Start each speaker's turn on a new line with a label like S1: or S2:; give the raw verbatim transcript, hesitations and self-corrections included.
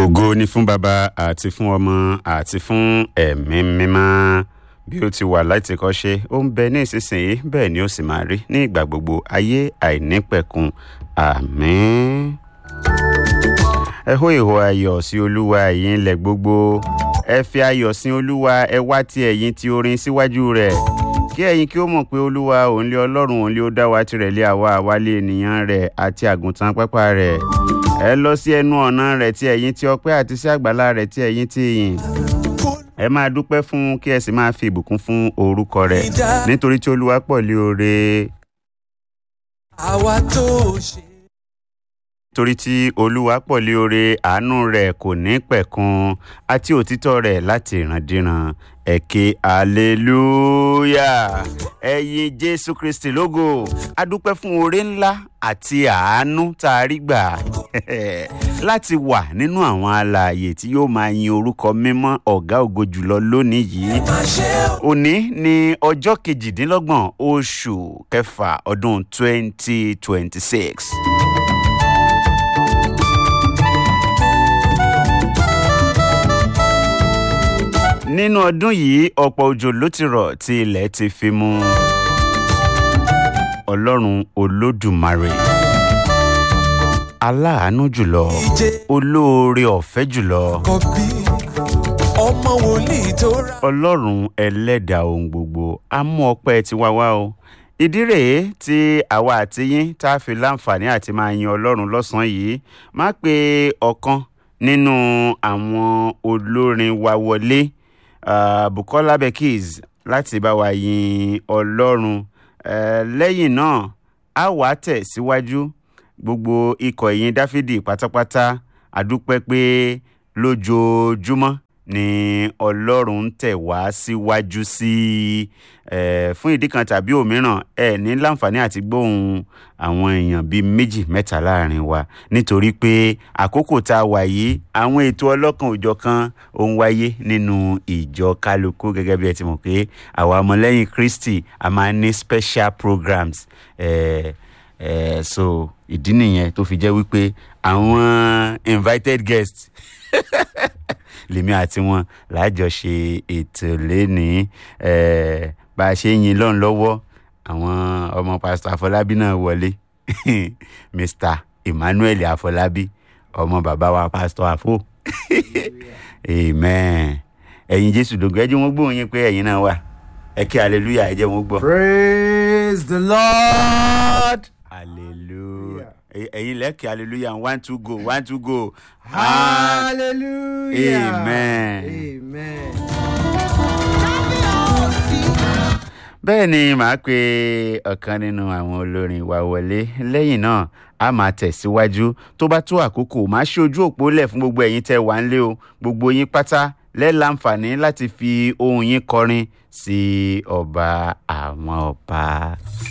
S1: Ògo ni fún Baba àti fún Ọmọ àti fún Ẹ̀mí Mímọ́, bí ó ti wà láti kọ́ṣe, ó ń bẹ ní ìsinsìnyí, bẹ́ẹ̀ ni ó sì máa rí ní ìgbà gbogbo ayé àìnípẹ̀kun. Àmín. Ẹ hó ìhó ayọ̀ sí Olúwa ẹ̀yin ilẹ̀ gbogbo. Ẹ fi ayọ̀ sin Olúwa, ẹ wá ti ẹ̀yin ti orin síwájú rẹ̀. Kí ẹ̀yin kí ó mọ̀ pé Olúwa òun lé Ọlọ́run, òun lé ó dá wa tirẹ̀ lé àwa àwálé ènìyàn rẹ̀ àti àgùntàn pápá rẹ̀. Ẹ lọ sí ẹnu ọ̀nà rẹ̀ tí ẹ̀yin ti ọpẹ́ àti sí àgbàlá rẹ̀ tí ẹ̀yin ti ìyìn. Ẹ máa dúpẹ́ fún, kí ẹ sì máa fi ìbùkún fún orúkọ rẹ̀, nítorí tí Olúwa pọ̀ lé oore.
S2: Àwa tó ṣe.
S1: Torí tí Olúwa pọ̀ lé oore, àánú rẹ̀ kò ní pẹ̀kun, àti òtítọ́ rẹ̀ láti ìrandíran. Ẹ ké hallelujah. Ẹ yìn Jésù Kristi lógo. A dúpẹ́ fún oore ńlá àti àánú tá a rí gbà láti wà nínú àwọn alààyè tí yóò máa yin orúkọ mímọ́ ọ̀gá ògo jùlọ lónìí yìí. Òní ni ọjọ́ kejìdínlọ́gbọ̀n oṣù kẹfà ọdún twenty twenty-six. Nínú ọdún yìí, ọ̀pọ̀ òjò ló ti rọ̀ tí ilẹ̀ ti fi mú. Ọlọ́run Olódùmarè, aláàánú jùlọ, olóore ọ̀fẹ́ jùlọ,
S2: Kọ̀bí ọmọ wòlíì tó rà.
S1: Ọlọ́run ẹlẹ́dàá ohun gbogbo, á mú ọpẹ́ tiwa wá o. Ìdí rèé tí àwa àti yín tá a fi láǹfààní àti máa yin Ọlọ́run lọ́sàn-án yìí. Má pe ọ̀kan nínú àwọn olórin wa wọlé, uh, Bukola Bekis, láti bá wa yin Ọlọ́run. Uh, lẹ́yìn náà, a wá tẹ̀ síwájú. Gbogbo ikọ̀ ìyìn Dáfídì pátápátá, a dúpẹ́ pé lójoojúmọ́ ni Ọlọ́run ń tẹ̀ wá síwájú sí. Eh, fún ìdí kan tàbí òmíràn, ẹ ní láǹfààní àti gbóhùn àwọn èèyàn bíi méjì mẹ́ta láàrin wa, nítorí pé àkókò tá a wà yìí, àwọn ètò ọlọ́kan òjọ̀kan ó ń wáyé nínú ìjọ kálukú. Gẹ́gẹ́ bí ẹ ti mọ̀ pé àwa ọmọlẹ́yìn Kristi a máa ní special programs. Eh, eh, so ìdí nìyẹn tó fi jẹ́ wípé àwọn invited guests lèmi àti wọn lájọ ṣe ètò lénìí. Eh, bá a ṣe ń yin lọ́n lọ́wọ́, àwọn ọmọ Pastor Afọlábí náà wọlé. Mister Emmanuel Afọlábí, ọmọ bàbá wa Pastor Afo. Amen. Ẹ̀yin Jésù lógo, ẹ jẹ́ wọ́n gbóhùn yín pé ẹ̀yin náà wà. Ẹ kí hallelujah, ẹ jẹ́ wọ́n gbọ́.
S3: Praise the Lord.
S1: Hallelujah. Ẹ̀yin lẹ́kì hallelujah, one two go, one two go.
S3: Hallelujah.
S1: Amen.
S3: Amen.
S1: Bẹ́ẹ̀ ni màá pe ọ̀kan nínú àwọn olórin wa wọlé. Lẹ́yìn náà, a máa tẹ̀síwájú. Tó bá tó àkókò, màá ṣí ojú òpó lẹ̀ fún gbogbo ẹ̀yin tẹ́ wà ńlé o. Gbogbo yín pátá lẹ́ láǹfààní láti fi ohùn yín kọrin sí ọba àwọn ọba.